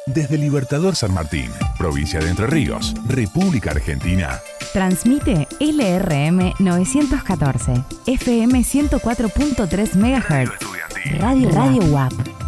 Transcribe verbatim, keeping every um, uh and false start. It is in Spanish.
Desde Libertador San Martín, provincia de Entre Ríos, República Argentina. Transmite L R M novecientos catorce, F M ciento cuatro punto tres megahertz. Radio, Radio U A P.